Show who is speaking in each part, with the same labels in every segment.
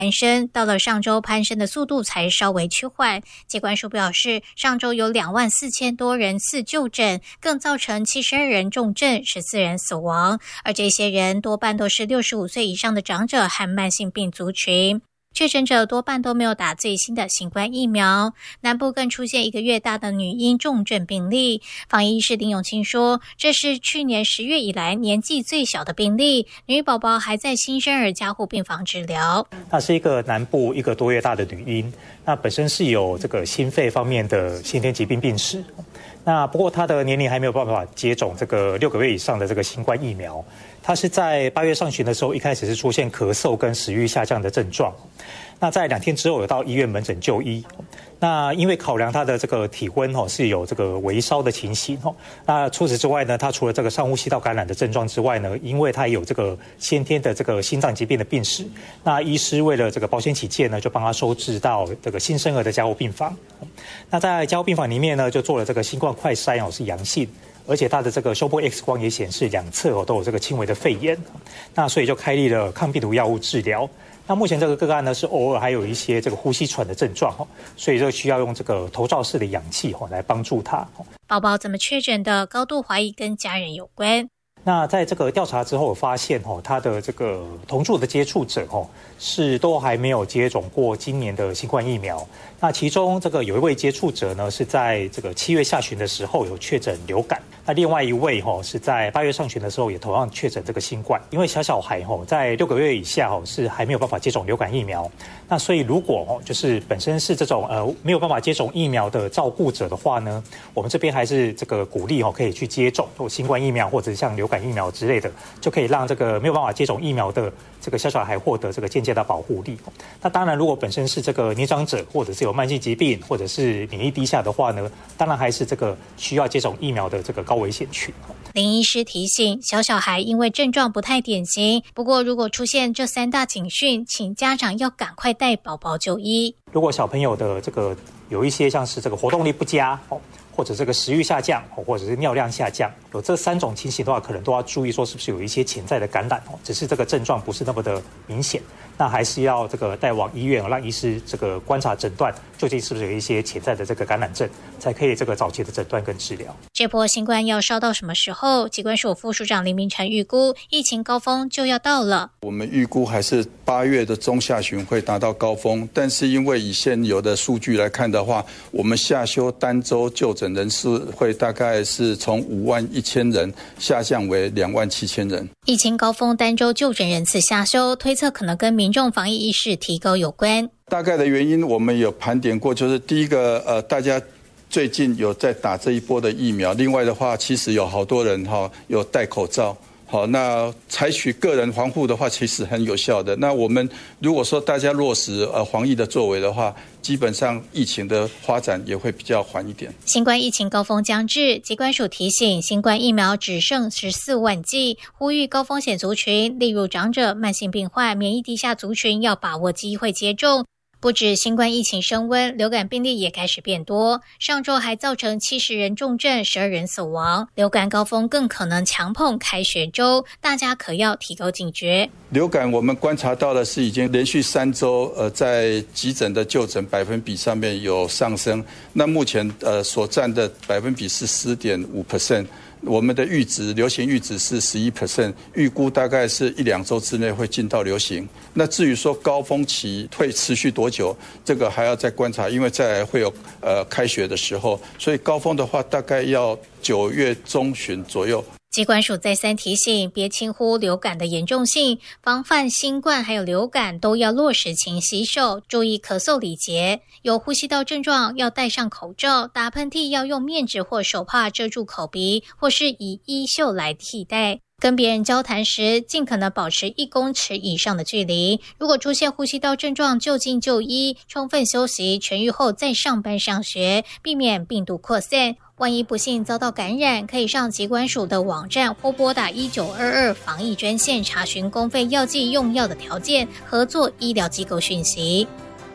Speaker 1: 攀升，到了上周攀升的速度才稍微趋缓。疾管署表示，上周有24000多人次就诊，更造成72人重症，14人死亡，而这些人多半都是65岁以上的长者和慢性病族群。确诊者多半都没有打最新的新冠疫苗，南部更出现1个月大的女婴重症病例。防疫医师林永清说，这是去年10月以来年纪最小的病例，女宝宝还在新生儿加护病房治疗。
Speaker 2: 那是一个南部1个多月大的女婴，那本身是有这个心肺方面的先天疾病病史。那不过她的年龄还没有办法接种这个6个月以上的这个新冠疫苗。她是在8月上旬的时候，一开始是出现咳嗽跟食欲下降的症状。那在2天之后有到医院门诊就医。那因为考量她的这个体温是有这个微烧的情形。那除此之外呢，她除了这个上呼吸道感染的症状之外呢，因为她有这个先天的这个心脏疾病的病史，那医师为了这个保险起见呢，就帮她收治到这个新生儿的加护病房。那在加护病房里面呢，就做了这个新冠快筛是阳性。而且他的这个胸部 X 光也显示2侧都有这个轻微的肺炎，那所以就开立了抗病毒药物治疗。那目前这个个案呢是偶尔还有一些这个呼吸喘的症状，所以就需要用这个头罩式的氧气来帮助他。
Speaker 1: 宝宝怎么确诊的，高度怀疑跟家人有关。
Speaker 2: 那在这个调查之后，我发现他的这个同住的接触者是都还没有接种过今年的新冠疫苗。那其中这个有一位接触者呢，是在这个7月下旬的时候有确诊流感。那另外一位是在8月上旬的时候也同样确诊这个新冠。因为小孩在6个月以下是还没有办法接种流感疫苗。那所以如果就是本身是这种没有办法接种疫苗的照顾者的话呢，我们这边还是这个鼓励可以去接种新冠疫苗或者像流感疫苗之类的，就可以让这个没有办法接种疫苗的这个小孩获得这个间接的保护力。那当然如果本身是这个年长者或者是有慢性疾病或者是免疫低下的话呢，当然还是这个需要接种疫苗的这个高危险群。
Speaker 1: 林医师提醒，小孩因为症状不太典型，不过如果出现这3大警讯，请家长要赶快带宝宝就医。
Speaker 2: 如果小朋友的这个有一些像是这个活动力不佳或者这个食欲下降或者是尿量下降，有这3种情形的话，可能都要注意说是不是有一些潜在的感染只是这个症状不是那么的明显，那还是要这个带往医院让医师这个观察诊断，究竟是不是有一些潜在的这个感染症，才可以这个早期的诊断跟治疗。
Speaker 1: 这波新冠要烧到什么时候？疾管署副署长林明成预估，疫情高峰就要到了。
Speaker 3: 我们预估还是8月的中下旬会达到高峰，但是因为以现有的数据来看的话，我们下修单周就诊人数会大概是从51000人下降为27000人。
Speaker 1: 疫情高峰单周就诊人次下修，推测可能跟民众防疫意识提高有关。
Speaker 3: 大概的原因我们有盘点过，就是第一个大家最近有在打这一波的疫苗，另外的话其实有好多人有戴口罩。好，那采取个人防护的话，其实很有效的。那我们如果说大家落实防疫的作为的话，基本上疫情的发展也会比较缓一点。
Speaker 1: 新冠疫情高峰将至，疾管署提醒，新冠疫苗只剩14万剂，呼吁高风险族群，例如长者、慢性病患、免疫低下族群，要把握机会接种。不止新冠疫情升温，流感病例也开始变多。上周还造成70人重症，12人死亡。流感高峰更可能强碰开学周，大家可要提高警觉。
Speaker 3: 流感我们观察到的是已经连续3周在急诊的就诊百分比上面有上升。那目前所占的百分比是10.5%。我们的流行阈值是11%，预估大概是1-2周之内会进到流行。那至于说高峰期会持续多久，这个还要再观察，因为再来会有开学的时候，所以高峰的话大概要9月中旬左右。
Speaker 1: 疾管署再三提醒，别轻忽流感的严重性，防范新冠还有流感都要落实勤洗手，注意咳嗽礼节，有呼吸道症状要戴上口罩，打喷嚏要用面纸或手帕遮住口鼻，或是以衣袖来替代。跟别人交谈时，尽可能保持1公尺以上的距离。如果出现呼吸道症状，就近就医，充分休息，痊愈后再上班上学，避免病毒扩散。万一不幸遭到感染，可以上疾管署的网站或拨打1922防疫专线查询公费药剂用药的条件、合作医疗机构讯息。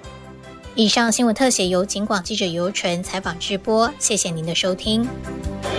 Speaker 1: 以上新闻特写由警广记者尤纯采访直播，谢谢您的收听。